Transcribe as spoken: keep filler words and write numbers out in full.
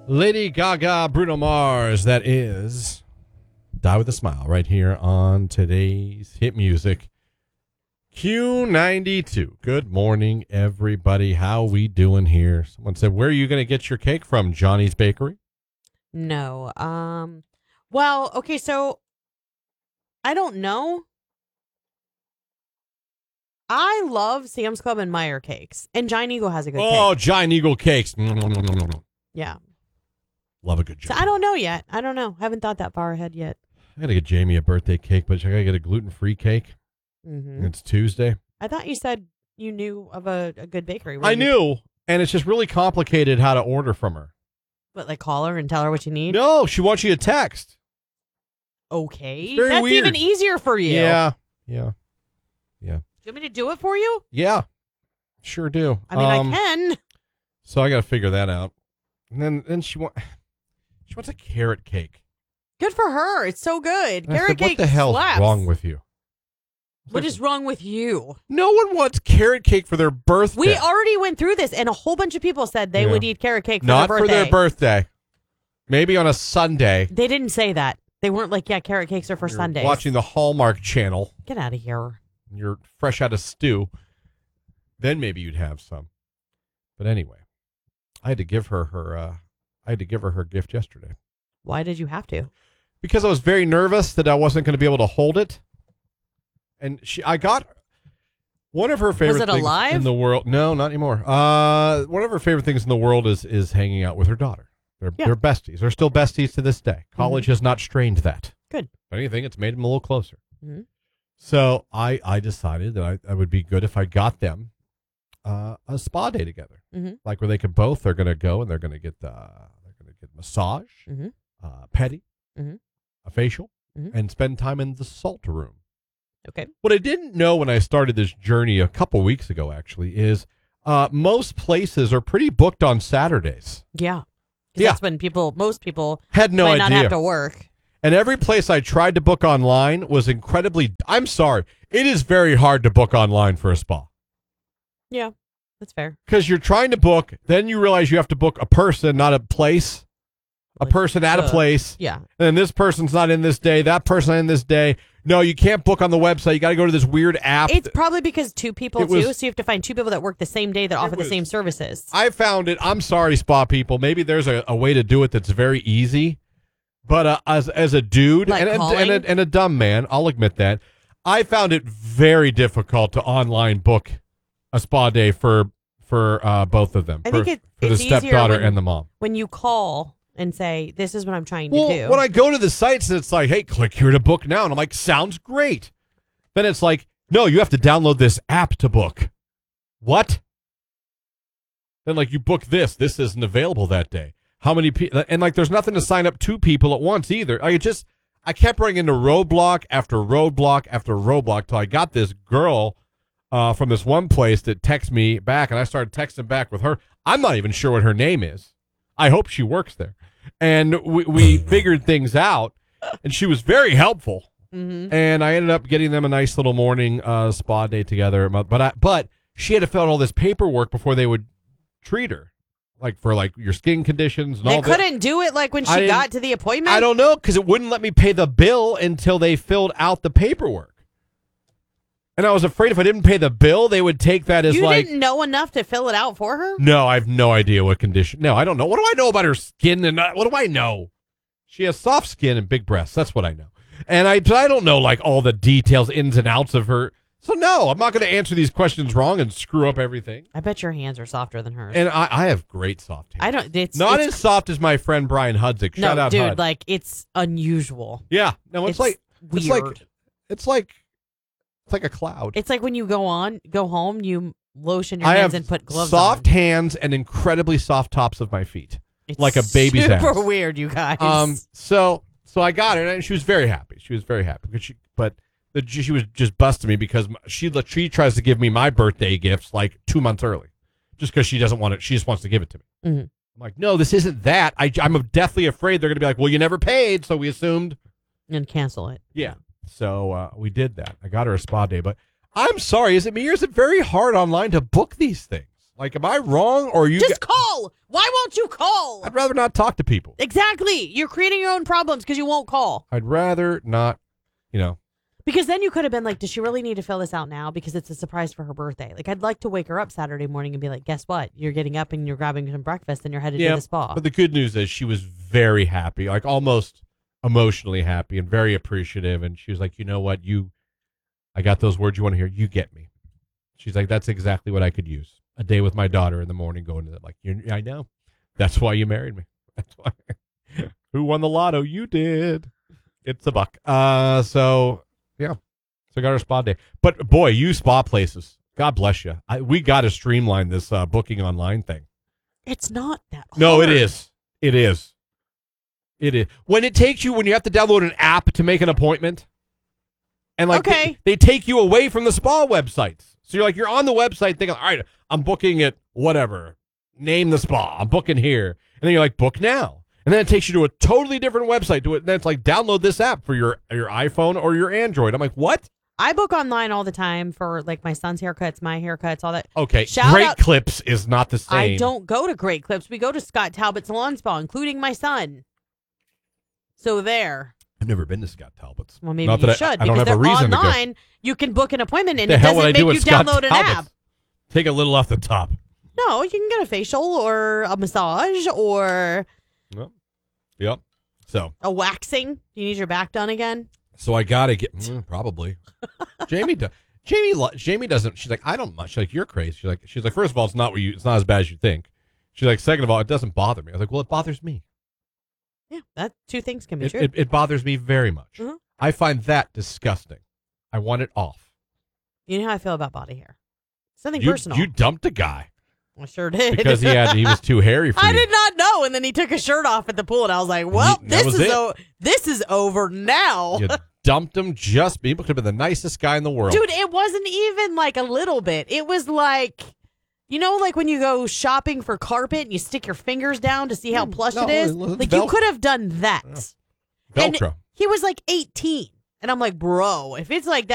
Lady Gaga, Bruno Mars, that is Die With a Smile right here on today's hit music. Q ninety-two. Good morning, everybody. How we doing here? Someone said, where are you going to get your cake from? Johnny's Bakery? No. Um. Well, okay, so I don't know. I love Sam's Club and Meyer cakes, and Giant Eagle has a good Oh, cake. Giant Eagle cakes. Yeah. Love a good So joke. I don't know yet. I don't know. Haven't thought that far ahead yet. I got to get Jamie a birthday cake, but I got to get a gluten-free cake. Mm-hmm. It's Tuesday. I thought you said you knew of a, a good bakery. I you, knew, and it's just really complicated how to order from her. What, like call her and tell her what you need? No, she wants you to text. Okay. very That's weird. even easier for you. Yeah, yeah, yeah, Do you want me to do it for you? yeah. Sure do. I mean, Um, I can. So I got to figure that out. And then, then she want she wants a carrot cake. Good for her. It's so good. And I Carrot said, cake what the hell's slaps. wrong with you? What is wrong with you? No one wants carrot cake for their birthday. We already went through this, and a whole bunch of people said they Yeah. would eat carrot cake for Not their for birthday. their birthday. Maybe on a Sunday. They didn't say that. They weren't like, yeah, carrot cakes are for You're Sundays. watching the Hallmark Channel. Get out of here. You're fresh out of stew. Then maybe you'd have some. But anyway, I had to give her her. Uh, I had to give her her gift yesterday Why did you have to? because I was very nervous that I wasn't going to be able to hold it. And she, I got one of her favorite it things alive? in the world. No, not anymore. Uh, one of her favorite things in the world is is hanging out with her daughter. They're Yeah. they're besties. They're still besties to this day. College has not strained that. Good. If anything, it's made them a little closer. Mm-hmm. So I I decided that I, I would be good if I got them uh, a spa day together, Mm-hmm. like where they could both. They're going to go and they're going to get the they're going to get massage, Mm-hmm. uh, pedi, Mhm. a facial, Mhm. and spend time in the salt room. Okay. What I didn't know when I started this journey a couple weeks ago, actually, is uh, most places are pretty booked on Saturdays. Yeah. 'Cause Yeah. That's when people, most people Had no might idea. not have to work. And every place I tried to book online was incredibly. I'm sorry, it is very hard to book online for a spa. Yeah. That's fair. Because you're trying to book, then you realize you have to book a person, not a place. A Like, person at a uh, place. Yeah. And this person's not in this day, that person in this day. No, you can't book on the website. You got to go to this weird app. It's probably because two people It was- too, so you have to find two people that work the same day that offer was- the same services. I found it. I'm sorry, spa people. Maybe there's a, a way to do it that's very easy. But uh, as as a dude Like and, and, calling? and, a, and a dumb man, I'll admit that, I found it very difficult to online book a spa day for for uh, both of them. I for, think it- for the it's easier stepdaughter when- and the mom. When you call and say, this is what I'm trying to Well, do. when I go to the sites and it's like, hey, click here to book now. And I'm like, sounds great. Then it's like, no, you have to download this app to book. What? Then like you book this. This isn't available that day. How many people? And like there's nothing to sign up two people at once either. I just, I kept running into roadblock after roadblock after roadblock till I got this girl uh, from this one place that texted me back, and I started texting back with her. I'm not even sure what her name is. I hope she works there. And we, we figured things out, and she was very helpful. Mm-hmm. And I ended up getting them a nice little morning uh, spa day together. But I, but she had to fill out all this paperwork before they would treat her, like for like your skin conditions and They all that. couldn't do it like when I she didn't- got to the appointment? I don't know, because it wouldn't let me pay the bill until they filled out the paperwork. And I was afraid if I didn't pay the bill, they would take that as You like, didn't know enough to fill it out for her? no, I have no idea what condition. No, I don't know. What do I know about her skin? And uh, what do I know? She has soft skin and big breasts. That's what I know. And I, I don't know like all the details, ins and outs of her. So no, I'm not going to answer these questions wrong and screw up everything. I bet your hands are softer than hers. And I, I have great soft hands. I don't. It's Not it's, as soft as my friend Brian Hudzik. no, Shout out, dude. Hud. Like it's unusual. Yeah, no, it's, It's like weird. it's like it's like it's like a cloud. It's like when you go on, go home, you lotion your I hands have and put gloves soft on. hands and incredibly soft tops of my feet, It's like a baby's super ass. weird, you guys. Um, so so I got it, and she was very happy. She was very happy because she, but the, she was just busting me because she she tries to give me my birthday gifts like two months early, just because she doesn't want it. She just wants to give it to me. Mhm. I'm like, no, this isn't that. I I'm deathly afraid they're gonna be like, well, you never paid, so we assumed. and cancel it. Yeah. So uh, we did that. I got her a spa day, but I'm sorry. Is it me or is it very hard online to book these things? Like, am I wrong or you? Just Ga- call. Why won't you call? I'd rather not talk to people. Exactly. You're creating your own problems because you won't call. I'd rather not, you know. Because then you could have been like, does she really need to fill this out now? Because it's a surprise for her birthday. Like, I'd like to wake her up Saturday morning and be like, guess what? You're getting up and you're grabbing some breakfast and you're headed Yeah, to the spa. but the good news is she was very happy, like almost emotionally happy and very appreciative. And she was like, you know what? You, I got those words you want to hear. You get me. She's like, that's exactly what I could use. A day with my daughter in the morning going to that. Like, you I know. That's why you married me. That's why. Who won the lotto? You did. It's a buck. Uh, so, yeah. So I got our spa day. But, boy, you spa places. God bless you. I, we got to streamline this uh, booking online thing. It's not that hard. No, it is. It is. It is. When it takes you, when you have to download an app to make an appointment, and like Okay. they, they take you away from the spa websites. So you're like, you're on the website thinking, all right, I'm booking at whatever. Name the spa. I'm booking here. And then you're like, book now. And then it takes you to a totally different website. To it. And then it's like, download this app for your, your iPhone or your Android. I'm like, what? I book online all the time for like my son's haircuts, my haircuts, all that. Okay. Shout Great out- Clips is not the same. I don't go to Great Clips. We go to Scott Talbot Salon Spa, including my son. So there. I've never been to Scott Talbot's. Well, maybe Not you that should. I, I don't because have a they're reason online. to go. You can book an appointment and The it hell doesn't would I make do you with Scott download an Talbot's? app. Take a little off the top. No, you can get a facial or a massage or Yep. Yep. So. a waxing. Do you need your back done again? So I gotta get mm, probably. Jamie does. Jamie. lo- Jamie doesn't. She's like, I don't much. She's like, you're crazy. She's like, she's like, first of all, it's not what you. It's not as bad as you think. She's like, second of all, it doesn't bother me. I was like, well, it bothers me. Yeah, that two things can be It, true. it, it bothers me very much. Mhm. I find that disgusting. I want it off. You know how I feel about body hair. Something You, personal. you dumped a guy I sure did. because he had he was too hairy for I you. did not know, and then he took his shirt off at the pool, and I was like, "Well, That this was is it. o- this is over now." You dumped him just. He could have been the nicest guy in the world. Dude, it wasn't even like a little bit. It was like, you know, like when you go shopping for carpet and you stick your fingers down to see how Mm, plush no, it is. it's Like Vel- you could have done that. And Velcro. he was like eighteen. And I'm like, bro, if it's like that.